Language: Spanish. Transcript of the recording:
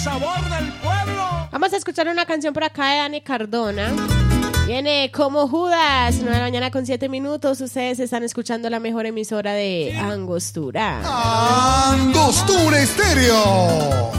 sabor del pueblo. Vamos a escuchar una canción por acá de Dani Cardona. Viene Como Judas, 9 de la mañana con 7 minutos. Ustedes están escuchando la mejor emisora de Angostura. Angostura Estéreo.